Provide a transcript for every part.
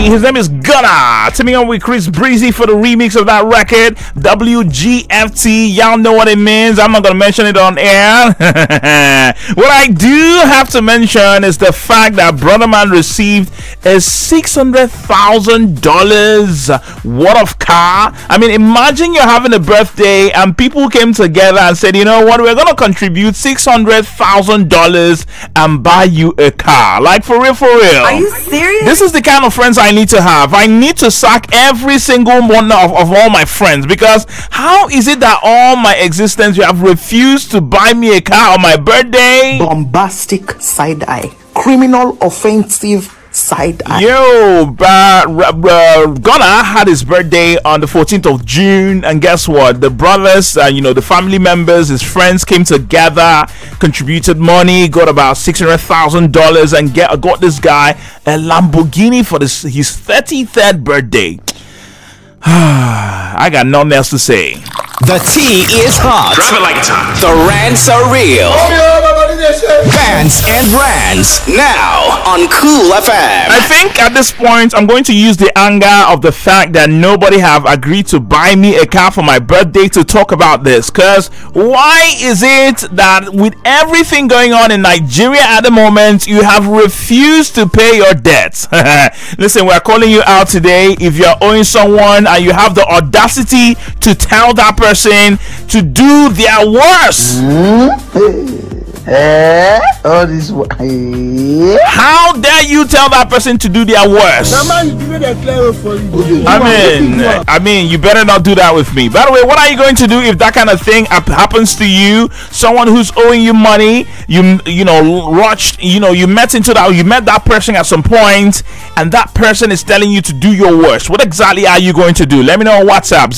His name is Gunna. Teaming up with Chris Breezy for the remix of that record, WGFT. Y'all know what it means. I'm not going to mention it on air. What I do have to mention is the fact that Brother Man received a $600,000 worth of car. I mean, imagine you're having a birthday and people came together and said, you know what, we're going to contribute $600,000 and buy you a car. Like, for real, for real. Are you serious? This is the kind of friends I need to have. I need to sack every single one of all my friends, because how is it that all my existence you have refused to buy me a car on my birthday? Bombastic side eye, criminal offensive side eye. Yo, Gunna had his birthday on the 14th of June, and guess what? The brothers, the family members, his friends came together, contributed money, got about $600,000, and got this guy a Lamborghini for his 33rd birthday. I got nothing else to say. The tea is hot. Drop it like it's hot. The rants are real. Fans and rants now on Cool FM. I think at this point I'm going to use the anger of the fact that nobody have agreed to buy me a car for my birthday to talk about this. Because why is it that with everything going on in Nigeria at the moment, you have refused to pay your debts? Listen, we're calling you out today. If you're owing someone and you have the audacity to tell that person to do their worst, all this. how dare you tell that person to do their worst? I mean, you better not do that with me. By the way, what are you going to do if that kind of thing happens to you? Someone who's owing you money, you met that person at some point, and that person is telling you to do your worst. What exactly are you going to do? Let me know on WhatsApp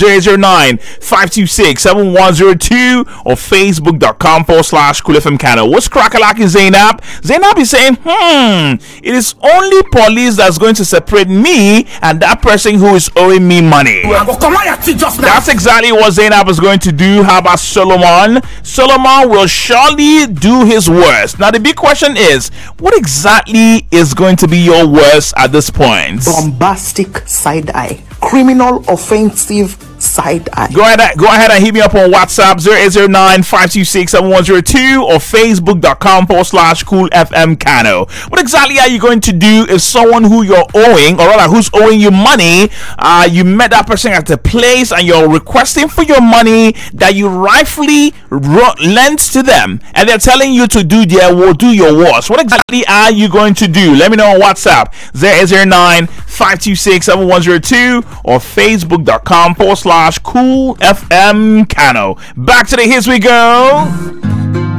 009-526-7102 or facebook.com/CoolFMCano. What's crackalaki Zainab? Zainab is saying, it is only police that's going to separate me and that person who is owing me money. That's exactly what Zainab is going to do. How about Solomon? Solomon will surely do his worst. Now the big question is, what exactly is going to be your worst at this point? Bombastic side eye, criminal offensive side eye. Go ahead and hit me up on WhatsApp 0809-526-7102 or facebook.com/CoolFMCano. What exactly are you going to do if someone who you're owing, or rather who's owing you money, you met that person at the place and you're requesting for your money that you rightfully lent to them, and they're telling you to do your worst? What exactly are you going to do? Let me know on WhatsApp 0809-526-7102 or facebook.com/CoolFMCano. Back to the hits we go.